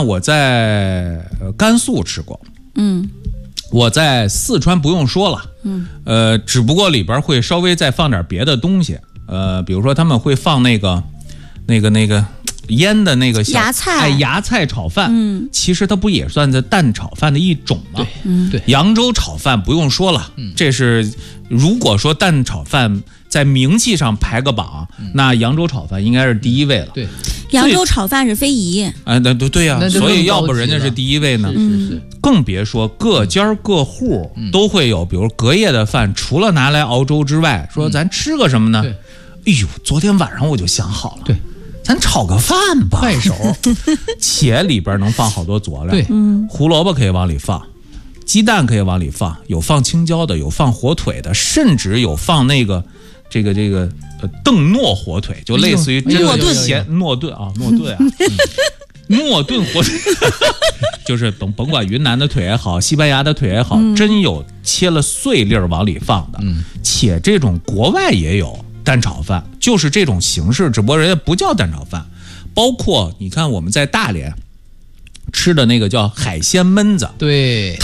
看我在甘肃吃过，我在四川不用说了，只不过里边会稍微再放点别的东西，比如说他们会放那个腌的那个芽菜， 芽菜炒饭，其实它不也算在蛋炒饭的一种吗？ 对， 扬州炒饭不用说了，这是如果说蛋炒饭在名气上排个榜，那扬州炒饭应该是第一位了。 对， 扬州炒饭是非遗。 对呀，所以要不人家是第一位呢。 是。 更别说各家各户都会有，比如隔夜的饭，除了拿来熬粥之外，说咱吃个什么呢？哎呦，昨天晚上我就想好了， 对， 咱炒个饭吧， 快手， 且里边能放好多佐料， 对， 胡萝卜可以往里放，鸡蛋可以往里放，有放青椒的，有放火腿的，甚至有放那个这个邓糯火腿，就类似于真的咸诺顿啊，诺顿火腿，就是甭管云南的腿也好，西班牙的腿也好，真有切了碎粒儿往里放的，且这种国外也有蛋炒饭，就是这种形式，只不过人家不叫蛋炒饭。包括你看我们在大连吃的那个叫海鲜焖子， 对。